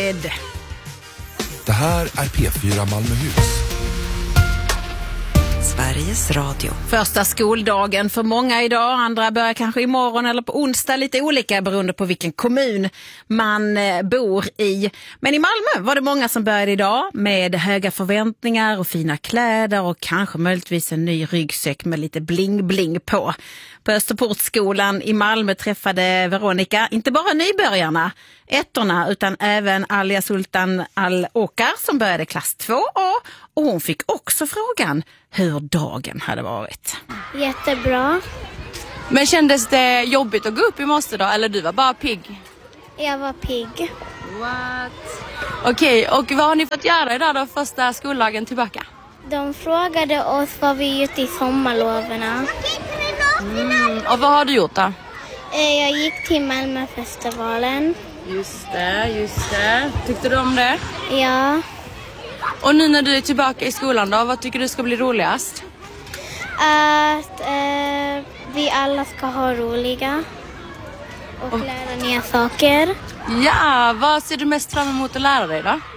med. Det här är P4 Malmöhus. Sveriges Radio. Första skoldagen för många idag, andra börjar kanske imorgon eller på onsdag, lite olika beroende på vilken kommun man bor i. Men i Malmö var det många som började idag med höga förväntningar och fina kläder och kanske möjligtvis en ny ryggsäck med lite bling-bling på. På Österportskolan i Malmö träffade Veronica inte bara nybörjarna, ettorna, utan även Alia Sultan Al-Okar som började klass 2A, och hon fick också frågan hur dagen hade varit. Jättebra. Men kändes det jobbigt att gå upp i morse då, eller du var bara pigg? Jag var pigg. What? Okej, och vad har ni fått göra idag då, första skoldagen tillbaka? De frågade oss vad vi gjort i sommarloverna. Och vad har du gjort då? Jag gick till Malmöfestivalen. Just det. Tyckte du om det? Ja. Och nu när du är tillbaka i skolan då, vad tycker du ska bli roligast? Att vi alla ska ha roliga och lära nya saker. Ja, vad ser du mest fram emot att lära dig då?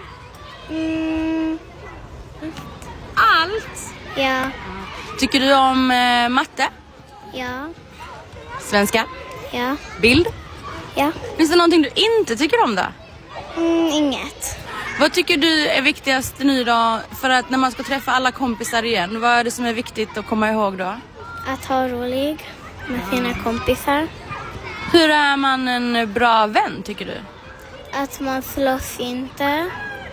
Allt? Ja. Tycker du om matte? Ja. Svenska? Ja. Bild? Ja. Finns det någonting du inte tycker om då? Inget. Vad tycker du är viktigast nu då, för att när man ska träffa alla kompisar igen, vad är det som är viktigt att komma ihåg då? Att ha rolig med sina kompisar. Hur är man en bra vän tycker du? Att man slåss inte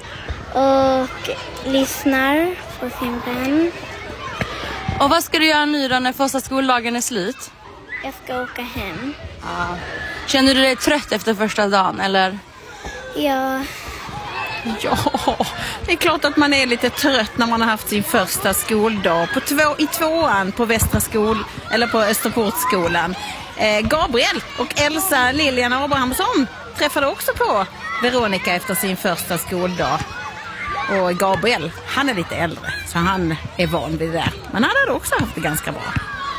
och lyssnar på sin vän. Och vad ska du göra nu då när första skoldagen är slut? Jag ska åka hem. Känner du dig trött efter första dagen eller? Ja. Ja, det är klart att man är lite trött när man har haft sin första skoldag i tvåan på på Österportskolan. Gabriel och Elsa Lilian Abrahamsson träffade också på Veronica efter sin första skoldag. Och Gabriel, han är lite äldre så han är van vid det. Men han hade också haft det ganska bra.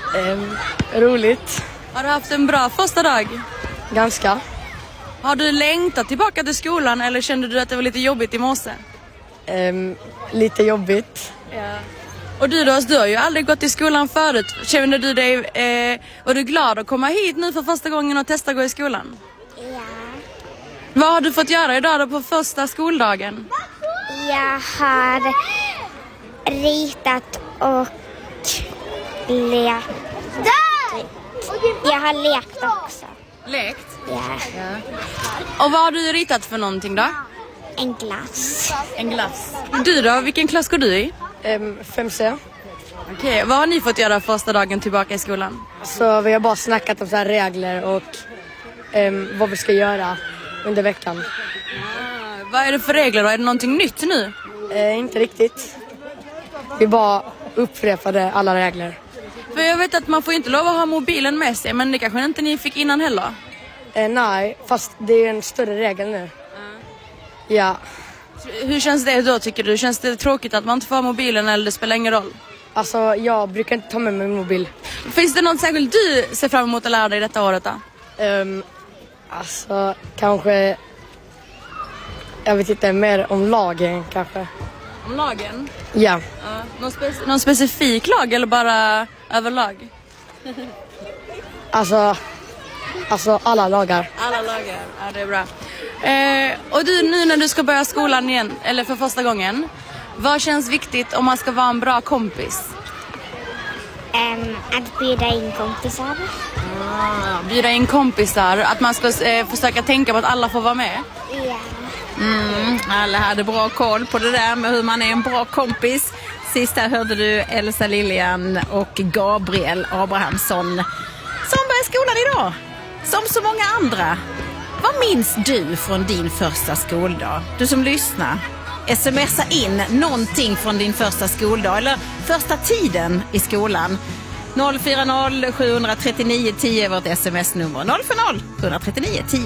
Roligt. Har du haft en bra första dag? Ganska. Har du längtat tillbaka till skolan eller kände du att det var lite jobbigt i morse? Lite jobbigt. Ja. Och du då, du har ju aldrig gått i skolan förut. Kände du dig, var du glad att komma hit nu för första gången och testa att gå i skolan? Ja. Vad har du fått göra idag då på första skoldagen? Jag har ritat och lekt. Jag har lekt också. Lekt? Ja. Och vad har du ritat för någonting då? En glass. En glass. Du då, vilken klass går du i? 5C. Okej, vad har ni fått göra första dagen tillbaka i skolan? Så vi har bara snackat om så här regler och vad vi ska göra under veckan. Vad är det för regler då? Är det någonting nytt nu? Inte riktigt. Vi bara upprepade alla regler. För jag vet att man får inte lov att ha mobilen med sig, men det kanske inte ni fick innan heller. Nej, fast det är en större regel nu. Ja. Hur känns det då tycker du? Känns det tråkigt att man inte får ha mobilen eller det spelar ingen roll? Alltså jag brukar inte ta med min mobil. Finns det något särskilt du ser fram emot att lära dig detta året då? Alltså kanske, jag vet inte, mer om lagen kanske. Om lagen? Ja. Någon specifik lag eller bara överlag? Alltså alla lagar. Alla lagar, ja det är bra. Och du, nu när du ska börja skolan igen, eller för första gången, vad känns viktigt om man ska vara en bra kompis? Att bjuda in kompisar. Bjuda in kompisar, att man ska försöka tänka på att alla får vara med. Ja. Alla hade bra koll på det där med hur man är en bra kompis. Sist där hörde du Elsa Lilian och Gabriel Abrahamsson som börjar skolan idag. Som så många andra. Vad minns du från din första skoldag? Du som lyssnar. Smsa in någonting från din första skoldag eller första tiden i skolan. 040 739 10 är vårt sms-nummer. 040 739 10.